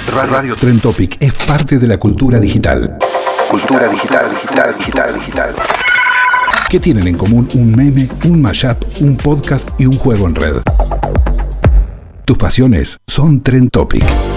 Radio Trend Topic es parte de la cultura digital. Cultura digital. ¿Qué tienen en común un meme, un mashup, un podcast y un juego en red? Tus pasiones son Trend Topic.